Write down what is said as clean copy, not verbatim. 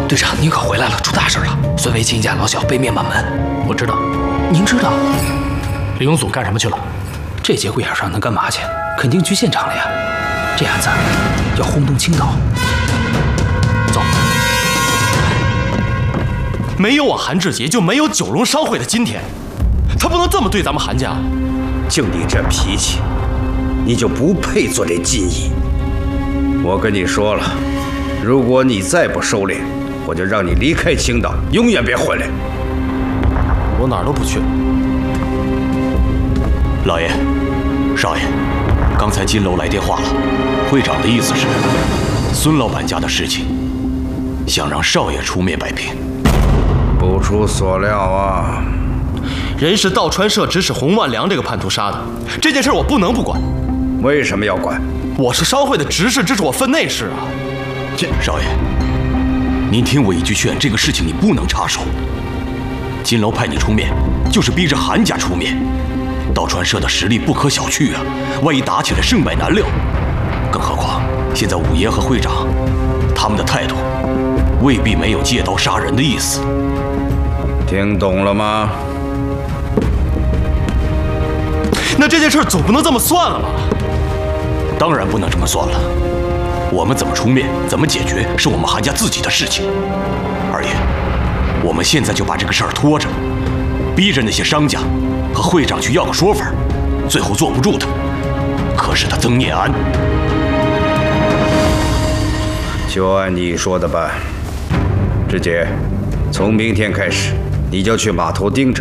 队长，您可回来了，出大事了！孙维亲一家老小被灭满门。我知道，您知道。 李永祖干什么去了？ 这节骨眼上能干嘛去？肯定去现场了呀。这案子要轰动青岛。走。 没有我韩志杰，就没有九龙商会的今天。他不能这么对咱们韩家。 就你这脾气，你就不配做这金医。我跟你说了，如果你再不收敛，我就让你离开青岛，永远别回来。 我哪儿都不去。 老爷，少爷，刚才金楼来电话了，会长的意思是，孙老板家的事情，想让少爷出面摆平。 不出所料啊， 人是道川社指使洪万良这个叛徒杀的，这件事我不能不管。 为什么要管？ 我是商会的执事，这是我分内事啊。 少爷，您听我一句劝，这个事情你不能插手。金楼派你出面，就是逼着韩家出面。道川社的实力不可小觑啊，万一打起来胜败难料。更何况现在五爷和会长，他们的态度未必没有借刀杀人的意思。 听懂了吗？ 那这件事总不能这么算了吧？ 当然不能这么算了。我们怎么出面，怎么解决，是我们韩家自己的事情。二爷，我们现在就把这个事儿拖着，逼着那些商家和会长去要个说法，最后坐不住的，可是他曾念安。 就按你说的办。志杰，从明天开始，你就去码头盯着，